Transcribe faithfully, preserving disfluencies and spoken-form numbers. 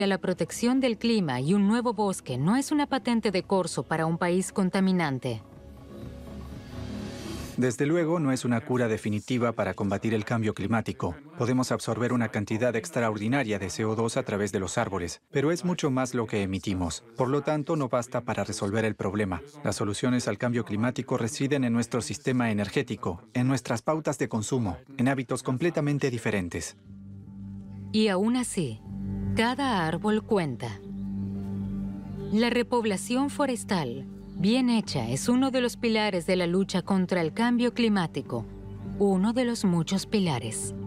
La protección del clima y un nuevo bosque no es una patente de corso para un país contaminante. Desde luego, no es una cura definitiva para combatir el cambio climático. Podemos absorber una cantidad extraordinaria de C O dos a través de los árboles, pero es mucho más lo que emitimos. Por lo tanto, no basta para resolver el problema. Las soluciones al cambio climático residen en nuestro sistema energético, en nuestras pautas de consumo, en hábitos completamente diferentes. Y aún así, cada árbol cuenta. La repoblación forestal, bien hecha, es uno de los pilares de la lucha contra el cambio climático, uno de los muchos pilares.